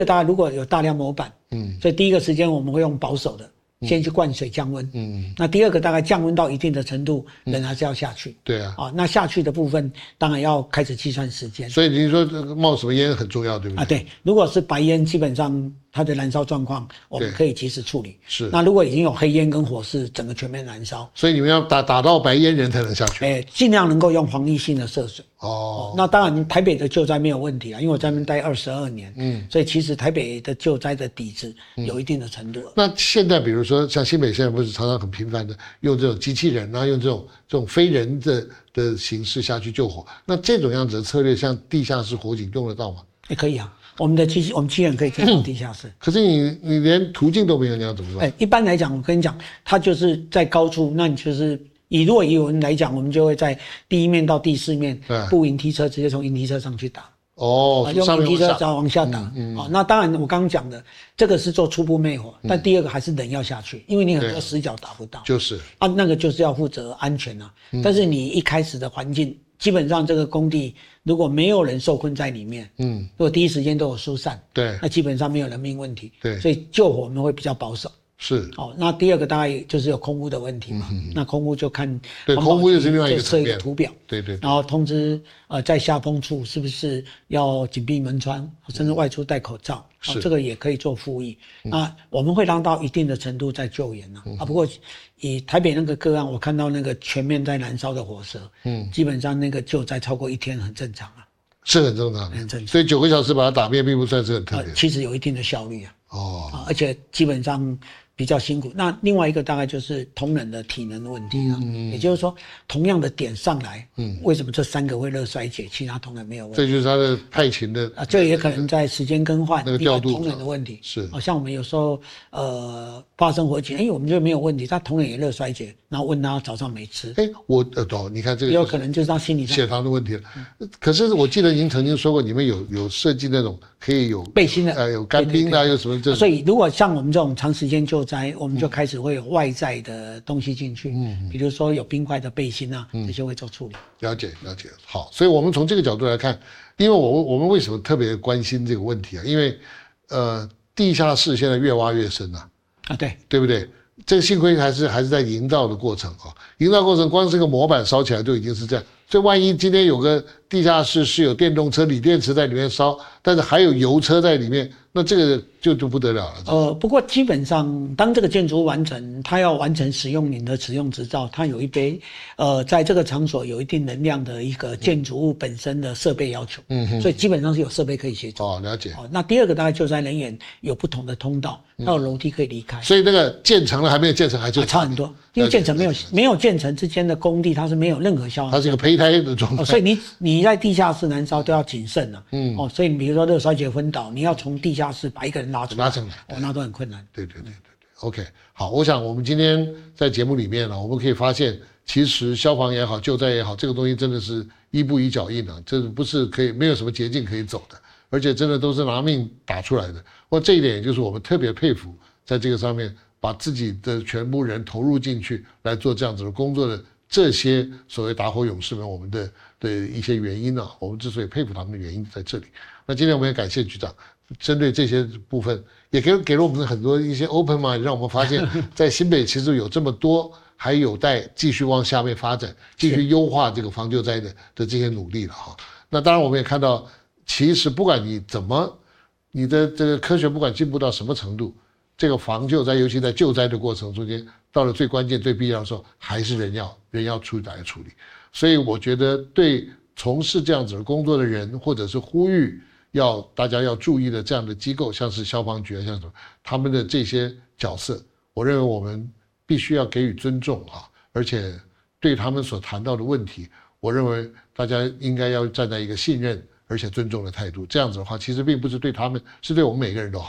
大家如果有大量模板，所以第一个时间我们会用保守的，先去灌水降温，那第二个大概降温到一定的程度，人还是要下去， 对啊， 那下去的部分当然要开始计算时间。 所以你说这个冒什么烟很重要，对不对？ 对，如果是白烟，基本上它的燃烧状况我们可以及时处理。 是， 那如果已经有黑烟跟火势，整个全面燃烧， 所以你们要打到白烟人才能下去。 尽量能够用防御性的涉水。 那当然台北的救灾没有问题啊，因为我在那边待22年，所以其实台北的救灾的底子有一定的程度。 那现在比如说像新北现在不是常常很频繁的用这种机器人啊，用这种非人的形式下去救火，那这种样子的策略，像地下室火警用得到吗？ 可以啊，我们机器人可以进入地下室。 可是你连途径都没有，你要怎么办？ 一般来讲，我跟你讲，它就是在高处，那你就是如果以我们来讲，我们就会在第1面到第4面布引梯车，直接从引梯车上去打。用引梯车往下打。那当然我刚刚讲的这个是做初步灭火，但第二个还是人要下去，因为你很多死角打不到。 就是那个就是要负责安全啊。但是你一开始的环境，基本上这个工地如果没有人受困在里面，如果第一时间都有疏散， 对， 那基本上没有人命问题。 对， 所以救火我们会比较保守。 是。 那第二个大概就是有空污的问题嘛。那空污就看对，空污就是另外一个层面， 图表。 对。 然后通知在下风处是不是要紧闭门窗，甚至外出戴口罩。这个也可以做复议。那我们会让到一定的程度再救援不过以台北那个个案，我看到那个全面在燃烧的火舌，基本上那个救灾超过1天很正常啊。 是很正常， 很正常。 所以9个小时把它打灭，并不算是很特别。 其实有一定的效率啊。而且基本上比较辛苦。那另外一个大概就是同仁的体能的问题也就是说，同样的点上来，为什么这3个会热衰竭，其他同仁没有问题？ 这就是他的派勤的这也可能在时间更换那个调度同仁的问题。 是， 像我们有时候发生火警，我们就没有问题，他同仁也热衰竭，然后问他早上没吃， 我你看这个有可能就是他心理上血糖的问题了。可是我记得您曾经说过，你们有设计那种可以有背心的， 有干冰的，有什么这种。 所以如果像我们这种长时间救灾，我们就开始会有外在的东西进去，比如说有冰块的背心这些会做处理。 了解。好，所以我们从这个角度来看，因为我们为什么特别关心这个问题因为地下室现在越挖越深对不对？这个幸亏还是在营造的过程营造过程光是个模板烧起来就已经是这样，所以万一今天有个地下室是有电动车、锂电池在里面烧，但是还有油车在里面，那这个就不得了了。 不过基本上当这个建筑物完成，它要完成使用您的使用执照，它有一杯在这个场所有一定能量的一个建筑物本身的设备要求，所以基本上是有设备可以协助。 了解。 那第二个大概救灾人员有不同的通道，还有楼梯可以离开。 所以那个建成了还没有建成还就差很多，因为建成没有建成之间的工地它是没有任何消耗， 它是一个胚胎的状态。 所以你在地下室燃烧都要谨慎所以你比如说热衰竭昏倒，你要从地下室把一个人拉出来，那都很困难。 对。OK， 好，我想我们今天在节目里面我们可以发现，其实消防也好，救灾也好，这个东西真的是一步一脚印这不是没有什么捷径可以走的，而且真的都是拿命打出来的。这一点也就是我们特别佩服，在这个上面把自己的全部人投入进去来做这样子的工作的这些所谓打火勇士们，我们的一些原因我们之所以佩服他们的原因在这里。那今天我们也感谢局长，针对这些部分也给了我们很多一些 open mind， 让我们发现在新北其实有这么多还有待继续往下面发展，继续优化这个防救灾的这些努力了那当然我们也看到，其实不管你的这个科学不管进步到什么程度，这个防救灾尤其在救灾的过程中间，到了最关键最必要的时候，还是人要出来处理。所以我觉得对从事这样子的工作的人，或者是呼吁大家要注意的这样的机构，像是消防局像什么他们的这些角色，我认为我们必须要给予尊重而且对他们所谈到的问题，我认为大家应该要站在一个信任而且尊重的态度。这样子的话，其实并不是对他们，是对我们每个人都好，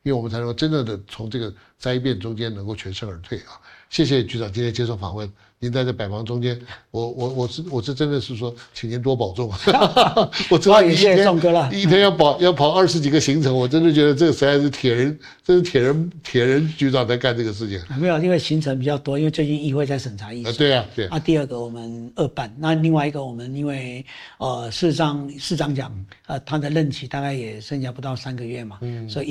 因为我们才能够真正的从这个灾变中间能够全身而退啊。谢谢局长今天接受访问，您在这百忙中间，我是真的是说，请您多保重。我知道你谢谢宋哥了， 一天要跑20几个行程，我真的觉得这个实在是铁人局长在干这个事情。 没有，因为行程比较多，因为最近议会在审查议程。 对啊，对啊。第二个我们2办，那另外一个我们因为事实上市长讲，他的任期大概也剩下不到3个月嘛，所以。